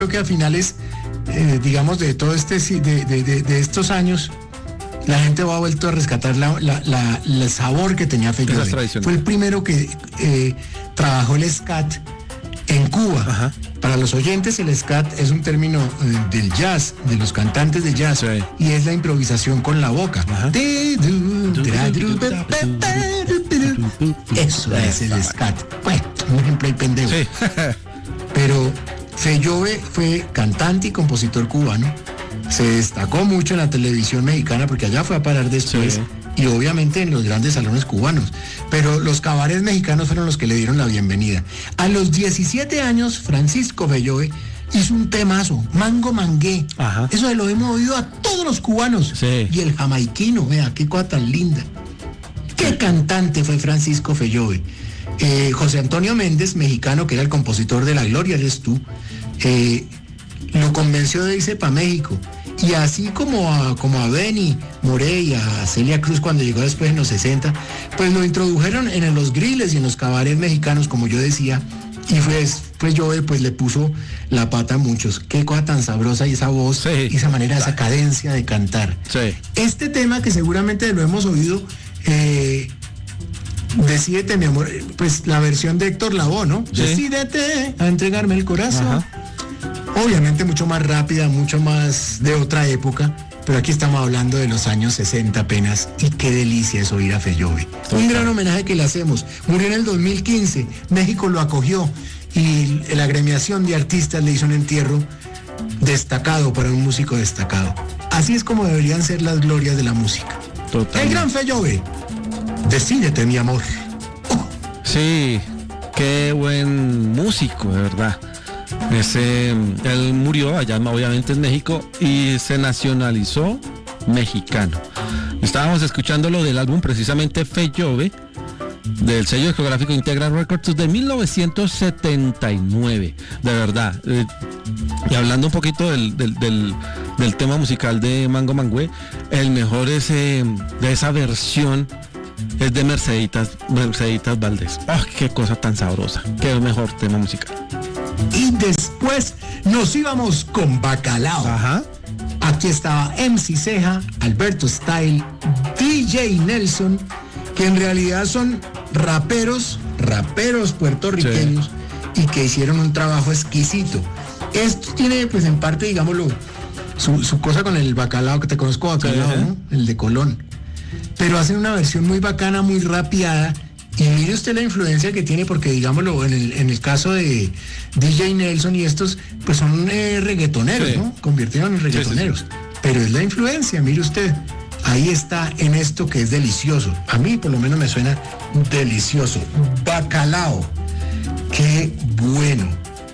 creo que a finales, digamos, de todo de estos años, la gente ha vuelto a rescatar el sabor que tenía Feyové. Fue el primero que trabajó el scat en Cuba. Ajá. Para los oyentes, el scat es un término del jazz, de los cantantes de jazz, sí. Y es la improvisación con la boca. Eso es el scat. Bueno, un ejemplo ahí pendejo. Sí. Pero Feyové fue cantante y compositor cubano. Se destacó mucho en la televisión mexicana porque allá fue a parar después. Sí. Y obviamente en los grandes salones cubanos. Pero los cabarets mexicanos fueron los que le dieron la bienvenida. A los 17 años, Francisco Feyové hizo un temazo, Mango Mangué. Ajá. Eso se lo hemos oído a todos los cubanos. Sí. Y el jamaiquino, vea, qué cosa tan linda. Qué cantante fue Francisco Feyové. José Antonio Méndez, mexicano, que era el compositor de La Gloria Eres Tú, lo convenció de irse para México. Y así como a Benny Moré y a Celia Cruz cuando llegó después en los 60, pues lo introdujeron en los griles y en los cabarets mexicanos, como yo decía, y pues Feyové pues le puso la pata a muchos. Qué cosa tan sabrosa, y esa voz, sí, y esa manera, esa cadencia de cantar. Sí. Este tema que seguramente lo hemos oído, Decídete, mi amor, pues la versión de Héctor Lavoe, ¿no? Sí. Decídete a entregarme el corazón. Ajá. Obviamente mucho más rápida, mucho más de otra época, pero aquí estamos hablando de los años 60 apenas, y qué delicia es oír a Feyové. Un gran homenaje que le hacemos. Murió en el 2015, México lo acogió y la agremiación de artistas le hizo un entierro destacado para un músico destacado. Así es como deberían ser las glorias de la música. Total. El gran Feyové. Decídete, mi amor. Sí, qué buen músico, de verdad. Él murió allá, obviamente, en México, y se nacionalizó mexicano. Estábamos escuchando lo del álbum, precisamente Feyové, del sello discográfico Integra Records de 1979. De verdad. Y hablando un poquito del tema musical de Mango Mangué, el mejor de esa versión es de Merceditas Valdés. ¡Oh, qué cosa tan sabrosa! ¡Qué mejor tema musical! Y después nos íbamos con Bacalao. Ajá. Aquí estaba MC Ceja, Alberto Style, DJ Nelson, que en realidad son raperos puertorriqueños, sí, y que hicieron un trabajo exquisito. Esto tiene, pues, en parte, digámoslo, su cosa con el Bacalao, que te conozco, Bacalao, sí, ¿no? El de Colón. Pero hacen una versión muy bacana, muy rapeada. Y mire usted la influencia que tiene, porque digámoslo, en el caso de DJ Nelson y estos, pues son reggaetoneros, sí, ¿no? Convirtieron en reggaetoneros. Sí, sí, sí. Pero es la influencia, mire usted. Ahí está en esto que es delicioso. A mí por lo menos me suena delicioso. Bacalao. Qué bueno.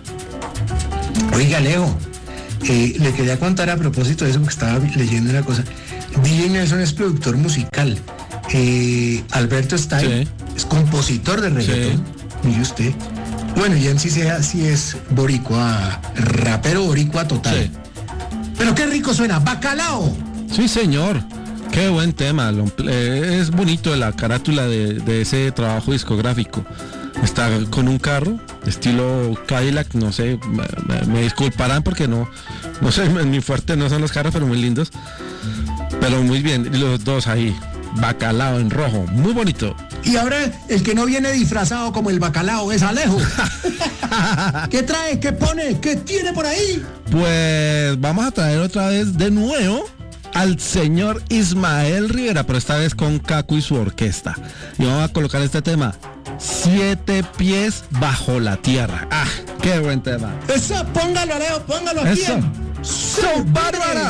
Oiga, Leo, le quería contar a propósito de eso, porque estaba leyendo una cosa. DJ Nelson es productor musical. Alberto Style, sí, es compositor de reggaetón, sí, mire usted. Bueno, y MC Ceja sí es boricua, rapero boricua total. Sí. Pero qué rico suena, Bacalao. Sí, señor, qué buen tema. Es bonito la carátula de ese trabajo discográfico. Está con un carro estilo Cadillac, no sé, me disculparán porque no sé, mi fuerte no son los carros, pero muy lindos. Pero muy bien, y los dos ahí. Bacalao en rojo, muy bonito. Y ahora el que no viene disfrazado como el Bacalao es Alejo. ¿Qué trae? ¿Qué pone? ¿Qué tiene por ahí? Pues vamos a traer otra vez de nuevo al señor Ismael Rivera, pero esta vez con Caco y su orquesta. Y vamos a colocar este tema, 7 pies bajo la tierra. ¡Ah, qué buen tema! Eso, póngalo, Alejo, póngalo aquí. Eso. ¡So bárbara!